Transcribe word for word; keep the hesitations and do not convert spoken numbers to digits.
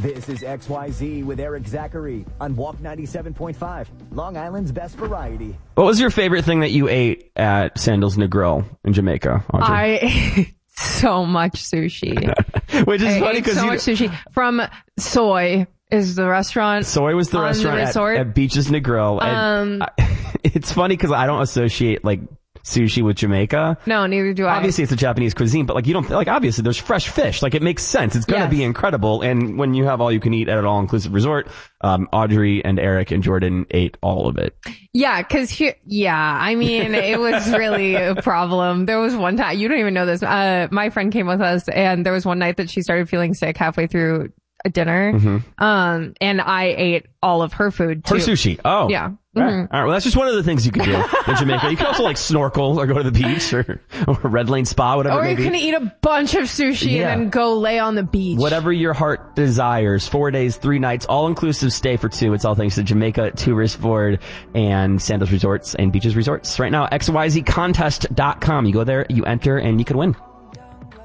This is X Y Z with Eric Zachary on Walk ninety-seven point five, Long Island's best variety. What was your favorite thing that you ate at Sandals and the Grill in Jamaica, Audrey? I ate so much sushi. Which is I funny ate because so you... much sushi from Soy is the restaurant. Soy was the on restaurant the at, resort. at Beaches and the Grill. And Um, I, it's funny because I don't associate like sushi with Jamaica. No, neither do I. Obviously, it's a Japanese cuisine, but like you don't like. Obviously, there's fresh fish. Like it makes sense. It's gonna Yes. be incredible. And when you have all you can eat at an all inclusive resort, um, Audrey and Eric and Jordan ate all of it. Yeah, cause here, yeah, I mean, it was really a problem. There was one time, you don't even know this, uh, my friend came with us and there was one night that she started feeling sick halfway through a dinner. Mm-hmm. Um, and I ate all of her food too. Her sushi. Oh. Yeah. All right. Mm-hmm. All right. Well, that's just one of the things you can do in Jamaica. You can also like snorkel or go to the beach or, or Red Lane Spa, whatever Or it may you be. can eat a bunch of sushi Yeah. and then go lay on the beach. Whatever your heart desires. Four days, three nights, all-inclusive stay for two. It's all thanks to Jamaica Tourist Board and Sandals Resorts and Beaches Resorts. Right now, X Y Z contest dot com. You go there, you enter, and you can win.